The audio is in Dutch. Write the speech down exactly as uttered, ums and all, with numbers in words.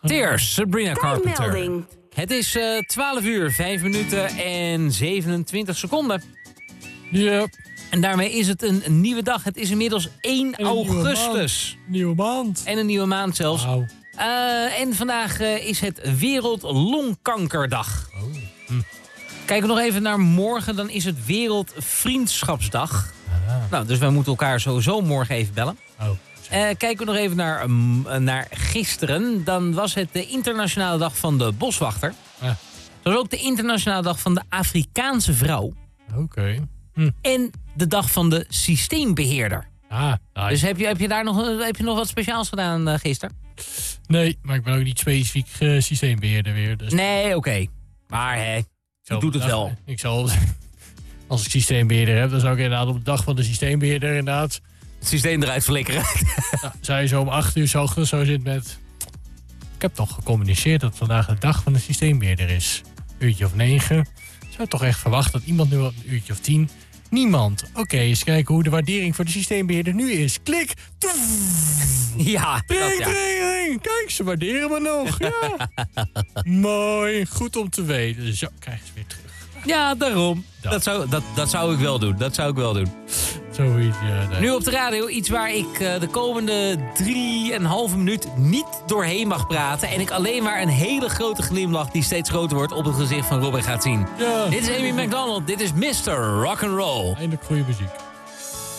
Tears, Sabrina Carpenter. Tijdmelding. Het is uh, twaalf uur, vijf minuten en zevenentwintig seconden. Ja. En daarmee is het een nieuwe dag. Het is inmiddels één augustus. Nieuwe maand. En een nieuwe maand zelfs. Wow. Uh, en vandaag uh, is het Wereldlongkankerdag. Oh. Hm. Kijken we nog even naar morgen, dan is het Wereldvriendschapsdag. Ah. Nou, dus wij moeten elkaar sowieso morgen even bellen. Oh. Uh, kijken we nog even naar, um, naar gisteren. Dan was het de internationale dag van de boswachter. Ah. Het was ook de internationale dag van de Afrikaanse vrouw. Oké. Okay. Hm. En de dag van de systeembeheerder. Ah, nice. Dus heb je, heb je daar nog, heb je nog wat speciaals gedaan uh, gisteren? Nee, maar ik ben ook niet specifiek uh, systeembeheerder weer. Dus nee, oké. Okay. Maar hè, je doet het dag, wel. Ik zal, als ik systeembeheerder heb, dan zou ik inderdaad op de dag van de systeembeheerder inderdaad... Het systeem eruit flikkeren. Nou, zou je zo om acht uur 's ochtends zo zit met... Ik heb toch gecommuniceerd dat vandaag de dag van de systeembeheerder is. Een uurtje of negen. Zou je toch echt verwachten dat iemand nu een uurtje of tien... Niemand. Oké, okay, eens kijken hoe de waardering voor de systeembeheerder nu is. Klik. Ja, dring, dat, ja. dring, dring. Kijk, ze waarderen me nog. Ja. Mooi. Goed om te weten. Zo, krijg je ze weer terug. Ja, daarom. Dat. Dat, zou, dat, dat zou ik wel doen. Dat zou ik wel doen. Zoiets, ja. Nee. Nu op de radio iets waar ik uh, de komende drieënhalve minuut niet doorheen mag praten. En ik alleen maar een hele grote glimlach die steeds groter wordt op het gezicht van Robin gaat zien. Ja. Dit is Amy McDonald. Dit is mister Rock'n'Roll. Eindelijk goede muziek.